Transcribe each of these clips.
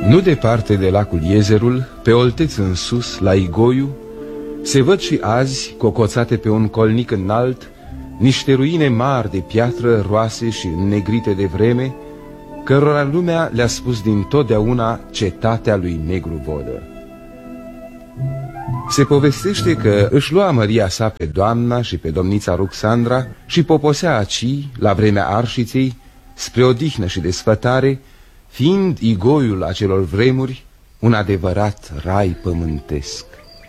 Nu departe de lacul Iezerul, pe Olteț în sus, la Igoiu, se văd și azi, cocoțate pe un colnic înalt, niște ruine mari de piatră, roase și înnegrite de vreme, cărora lumea le-a spus dintotdeauna cetatea lui Negru Vodă. Se povestește că își lua măria sa pe doamna și pe domnița Ruxandra și poposea aci, la vremea arșiței, spre odihnă și desfătare, fiind Igoiul acelor vremuri un adevărat rai pământesc.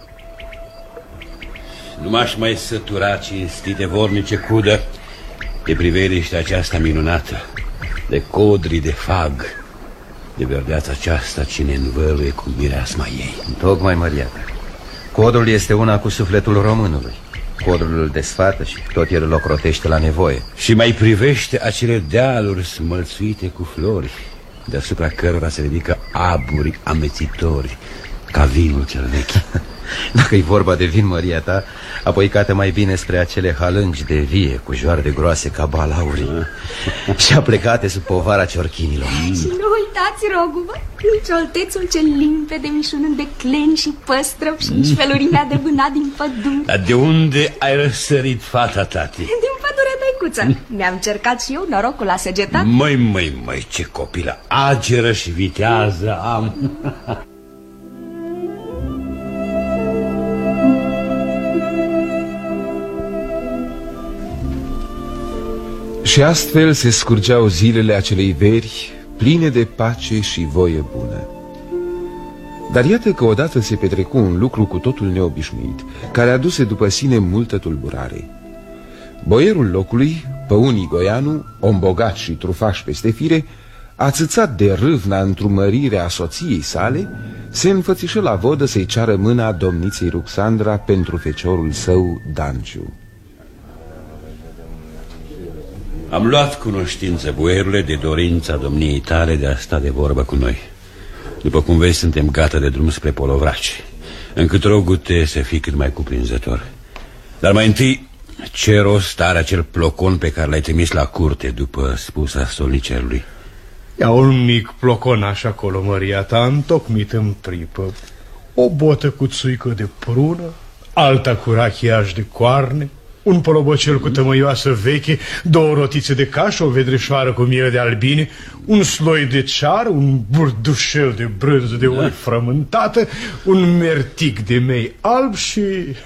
Nu m-aș mai sătura, cinstite vornice Cudă, de priveliște aceasta minunată, de codri de fag, de verdeața aceasta ce ne învăluie cu mireasma ei. Tocmai, măria ta. Codrul este una cu sufletul românului. Codrul îl desfată și tot el îl ocrotește la nevoie. Și mai privește acele dealuri smălțuite cu flori, deasupra cărora se ridică aburi amețitori, ca vinul cel vechi. Dacă-i vorba de vin, măria ta, apoi cată mai bine spre acele halângi de vie, cu joarde groase ca balaurii și aplecate sub povara ciorchinilor. Și nu uitați, rogu-vă, nici Oltețul cel limpede, mișunând de clen și păstrăv și nici felurimea de vânat din pădure. Dar de unde ai răsărit, fata, tati? Din pădure, tăicuță. Mi-am cercat și eu norocul la săgetat. Măi, ce copilă ageră și vitează am. Și astfel se scurgeau zilele acelei veri, pline de pace și voie bună. Dar iată că odată se petrecu un lucru cu totul neobișnuit, care aduse după sine multă tulburare. Boierul locului, Păun Igoianu, om bogat și trufaș peste fire, ațățat de râvna întrumărire a soției sale, se înfățișă la vodă să-i ceară mâna domniței Ruxandra pentru feciorul său Danciu. Am luat cunoștință, boierule, de dorința domniei tale de a sta de vorbă cu noi. După cum vezi, suntem gata de drum spre Polovraci, încât rogu-te să fii cât mai cuprinzător. Dar mai întâi, ce rost are acel plocon pe care l-ai trimis la curte după spusa stolnicerului? Ia un mic ploconaș acolo, măria ta, întocmit în pripă, o botă cu țuică de prună, alta cu rachiaj de coarne, un polobocel cu tămăioasă veche, 2 rotițe de caș, o vedreșoară cu miere de albine, un sloi de cear, un burdușel de brânză de oi frământată, un mertic de mei alb și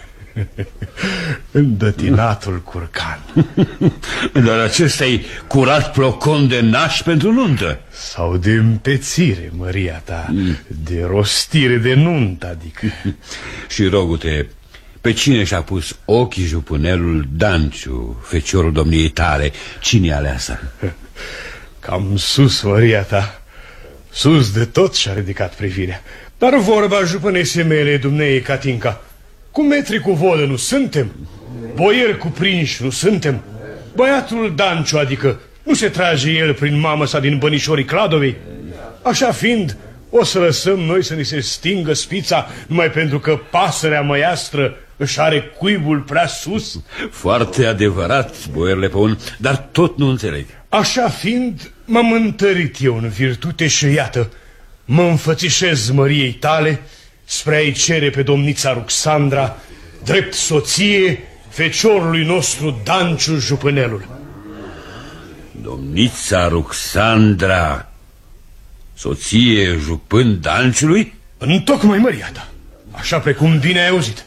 îndătinatul curcan. Dar acesta-i curat plocon de naș pentru nuntă? Sau de împețire, măria ta, de rostire de nuntă, adică. Și rogu-te, pe cine și-a pus ochii jupânelul Danciu, feciorul domniei tale? Cine-i aleasa? Cam sus, măria ta, sus de tot și-a ridicat privirea. Dar vorba jupânesei mele, dumneiei Catinca, cu metri cu vodă nu suntem, boieri cuprinși nu suntem. Băiatul Danciu, adică, nu se trage el prin mamă sa din bănișorii Cladovei? Așa fiind, o să lăsăm noi să ni se stingă spița numai pentru că pasărea măiastră își are cuibul prea sus? Foarte adevărat, boierule Păun, dar tot nu înțeleg. Așa fiind, m-am întărit eu în virtute și iată, mă înfățișez măriei tale spre a-i cere pe domnița Ruxandra drept soție feciorului nostru Danciu jupânelul. Domnița Ruxandra, soție jupân Danciului? Întocmai, măria ta, așa precum bine ai auzit.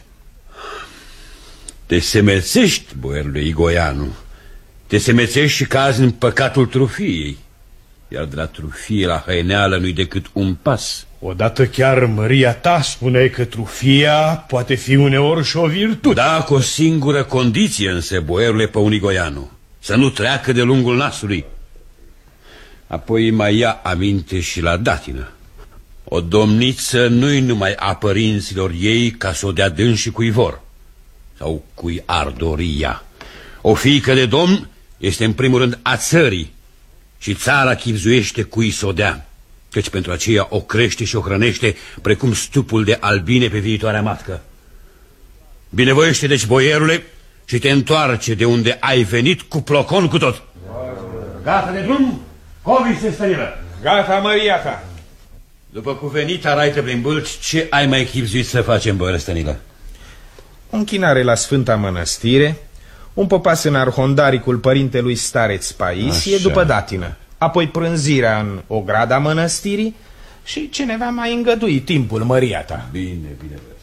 Te semețești, boierule Igoianu, te semețești și cazi în păcatul trufiei, iar de la trufie la hăineală nu-i decât un pas. Odată chiar măria ta spuneai că trufia poate fi uneori și o virtute. Da, cu o singură condiție însă, boierule Păun Igoianu, să nu treacă de lungul nasului. Apoi mai ia aminte și la datină. O domniță nu-i numai a părinților ei ca să o dea dânsii cui vor sau cui ar dori ea. O fiică de domn este în primul rând a țării și țara chibzuiește cui să o dea, căci pentru aceea o crește și o hrănește precum stupul de albine pe viitoarea matcă. Binevoiește deci, boierule, și te întoarce de unde ai venit cu plocon cu tot. Gata de drum? Covi se stăniră. Gata, măria ta. După cuvenita raită prin Bâlci, ce ai mai chipzuit să facem, bă, Răstănilă? O închinare la Sfânta Mănăstire, un popas în arhondaricul părintelui stareț Paisie, Așa. după datină, apoi prânzirea în ograda mănăstirii și cineva mai îngădui timpul, măria ta. Bine, bine, bă.